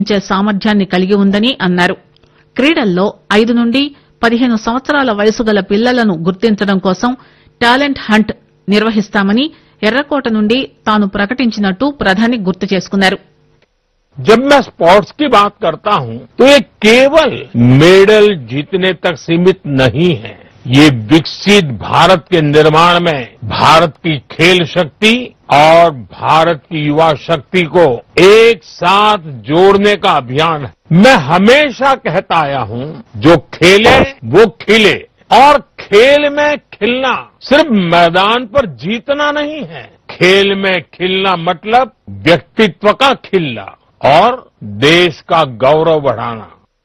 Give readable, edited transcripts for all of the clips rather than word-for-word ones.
సామర్థ్యాన్ని కలిగి ఉందని అన్నారు. క్రీడల్లో 5 నుండి 15 సంవత్సరాల వయసు గల పిల్లలను గుర్తించడం కోసం టాలెంట్ హంట్ నిర్వహిస్తామని ఎర్రకోట నుండి తాను ప్రకటించినట్టు ప్రధాని గుర్తు చేసుకున్నారు. जब मैं स्पोर्ट्स की बात करता हूं तो ये केवल मेडल जीतने तक सीमित नहीं है. ये विकसित भारत के निर्माण में भारत की खेल शक्ति और भारत की युवा शक्ति को एक साथ जोड़ने का अभियान है. मैं हमेशा कहता आया हूं, जो खेले वो खिले, और खेल में खिलना सिर्फ मैदान पर जीतना नहीं है. खेल में खिलना मतलब व्यक्तित्व का खिलना और देश का गौरव बढ़ाना.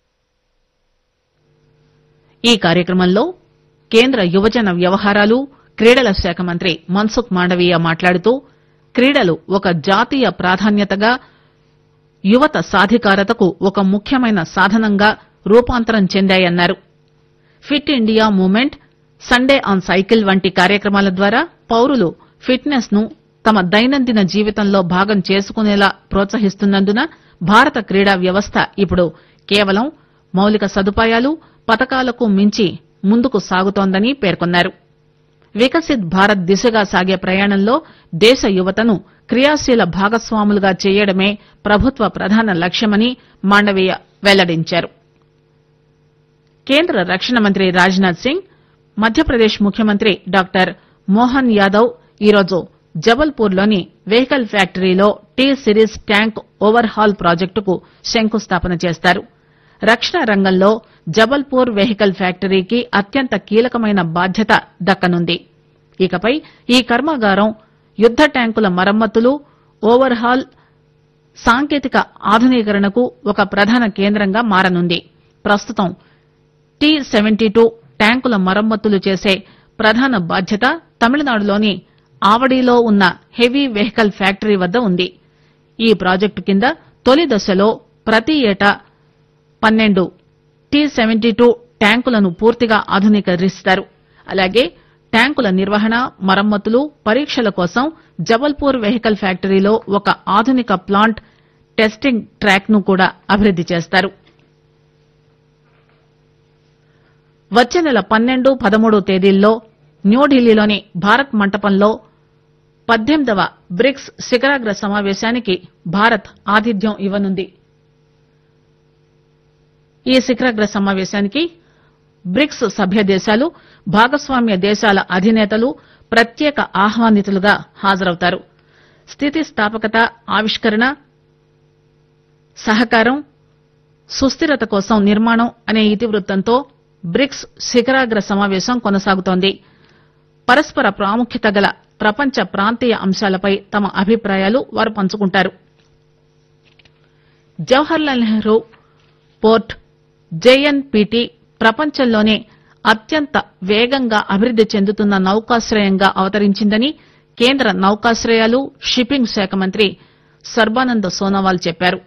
ఈ కార్యక్రమంలో కేంద్ర యువజన వ్యవహారాలు క్రీడల శాఖ మంత్రి మన్సుఖ్ మాండవీయ మాట్లాడుతూ క్రీడలు ఒక జాతీయ ప్రాధాన్యతగా యువత సాధికారతకు ఒక ముఖ్యమైన సాధనంగా రూపాంతరం చెందాయన్నారు. Fit India movement, Sunday on cycle వంటి కార్యక్రమాల ద్వారా పౌరులు ఫిట్నెస్ ను తమ దైనందిన జీవితంలో భాగం చేసుకునేలా ప్రోత్సహిస్తున్నందున భారత క్రీడా వ్యవస్థ ఇప్పుడు కేవలం మౌలిక సదుపాయాలు, పతకాలకు మించి ముందుకు సాగుతోందని పేర్కొన్నారు. వికసిత్ భారత్ దిశగా సాగే ప్రయాణంలో దేశ యువతను క్రియాశీల భాగస్వాములుగా చేయడమే ప్రభుత్వ ప్రధాన లక్ష్యమని మాండవీయ వెల్లడించారు. కేంద్ర రక్షణ మంత్రి రాజ్నాథ్ సింగ్, మధ్యప్రదేశ్ ముఖ్యమంత్రి డాక్టర్ మోహన్ యాదవ్ ఈరోజు జబల్పూర్లోని వెహికల్ ఫ్యాక్టరీలో T series tank over hall ప్రాజెక్టుకు శంకుస్థాపన చేస్తారు. రక్షణ రంగంలో జబల్పూర్ వెహికల్ ఫ్యాక్టరీకి అత్యంత కీలకమైన బాధ్యత దక్కనుంది. ఇకపై ఈ కర్మాగారం యుద్ద ట్యాంకుల మరమ్మతులు, ఓవర్ హాల్, సాంకేతిక ఆధునీకరణకు ఒక ప్రధాన కేంద్రంగా మారనుంది. ప్రస్తుతం T-72 ట్యాంకుల మరమ్మతులు చేసే ప్రధాన బాధ్యత తమిళనాడులోని ఆవడిలో ఉన్న హెవీ వెహికల్ ఫ్యాక్టరీ వద్ద ఉంది. ఈ ప్రాజెక్టు కింద తొలి దశలో ప్రతి ఏటా 12 T-72 ట్యాంకులను పూర్తిగా ఆధునీకరిస్తారు. అలాగే ట్యాంకుల నిర్వహణ, మరమ్మతులు, పరీక్షల కోసం జబల్పూర్ వెహికల్ ఫ్యాక్టరీలో ఒక ఆధునిక ప్లాంట్ టెస్టింగ్ ట్రాక్ ను కూడా అభివృద్ది చేస్తారు. వచ్చే నెల 12, 13 తేదీల్లో న్యూఢిల్లీలోని భారత్ మంటపంలో 18వ బ్రిక్స్ శిఖరాగ్ర సమావేశానికి భారత్ ఆతిథ్యం ఇవ్వనుంది. ఈ శిఖరాగ్ర సమావేశానికి బ్రిక్స్ సభ్య దేశాలు, భాగస్వామ్య దేశాల అధినేతలు ప్రత్యేక ఆహ్వానితులుగా హాజరవుతారు. స్థితిస్థాపకత, ఆవిష్కరణ, సహకారం, సుస్థిరత కోసం నిర్మాణం అనే ఇతివృత్తంతో బ్రిక్స్ శిఖరాగ్ర సమావేశం కొనసాగుతోంది. పరస్పర ప్రాముఖ్యత గల ప్రపంచ ప్రాంతీయ అంశాలపై తమ అభిప్రాయాలు వారు పంచుకుంటారు. జవహర్లాల్ నెహ్రూ పోర్ట్ JNPT ప్రపంచంలోనే అత్యంత వేగంగా అభివృద్ది చెందుతున్న నౌకాశ్రయంగా అవతరించిందని కేంద్ర నౌకాశ్రయాలు, షిప్పింగ్ శాఖ మంత్రి సర్బానంద్ సోనోవాల్ చెప్పారు.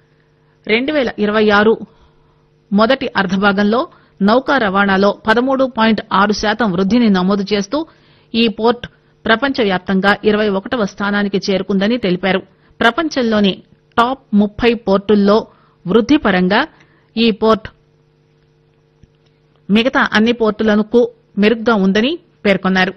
2026 మొదటి అర్ధభాగంలో నౌకా రవాణాలో 13.6% వృద్దిని నమోదు చేస్తూ ఈ పోర్ట్ ప్రపంచవ్యాప్తంగా 21వ స్థానానికి చేరుకుందని తెలిపారు. ప్రపంచంలోని టాప్ 30 పోర్టుల్లో వృద్ది పరంగా ఈ పోర్ట్ మిగతా అన్ని పోర్టులకు మెరుగ్గా ఉందని పేర్కొన్నారు.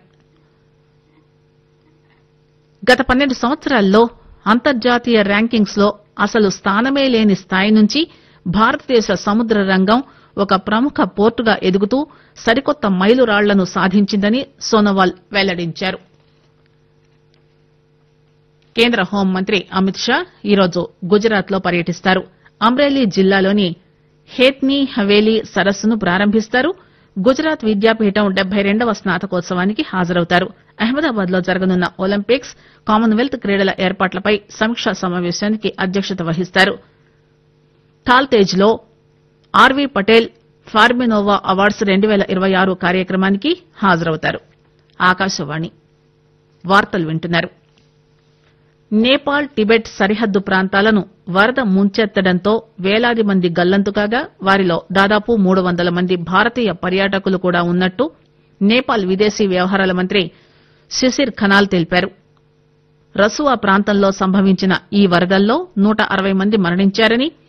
గత 12 సంవత్సరాల్లో అంతర్జాతీయ ర్యాంకింగ్స్ లో అసలు స్థానమే లేని స్థాయి నుంచి భారతదేశ సముద్ర రంగం ఒక ప్రముఖ పోర్టుగా ఎదుగుతూ సరికొత్త మైలురాళ్లను సాధించిందని సోనోవాల్ వెల్లడించారు. కేంద్ర హోంమంత్రి అమిత్ షా ఈరోజు గుజరాత్ లో పర్యటిస్తారు. అమ్రేలీ జిల్లాలోని హేత్నీ హవేలీ సరస్సును ప్రారంభిస్తారు. గుజరాత్ విద్యాపీఠం 72వ స్నాతకోత్సవానికి హాజరవుతారు. అహ్మదాబాద్ లో జరగనున్న ఒలింపిక్స్, కామన్వెల్త్ క్రీడల ఏర్పాట్లపై సమీక్షా సమావేశానికి అధ్యక్షత వహిస్తారు. థాల్తేజ్ లో ఆర్వీ పటేల్ ఫార్మినోవా అవార్డ్స్ 2026 కార్యక్రమానికి హాజరవుతారు. ఆకాశవాణి వార్తలు వింటున్నారు. నేపాల్, టిబెట్ సరిహద్దు ప్రాంతాలను వరద ముంచెత్తడంతో వేలాది మంది గల్లంతు కాగా వారిలో దాదాపు 300 మంది భారతీయ పర్యాటకులు కూడా ఉన్నట్టు నేపాల్ విదేశీ వ్యవహారాల మంత్రి శిశిర్ ఖనాల్ తెలిపారు. రసువా ప్రాంతంలో సంభవించిన ఈ వరదల్లో 160 మంది మరణించారని,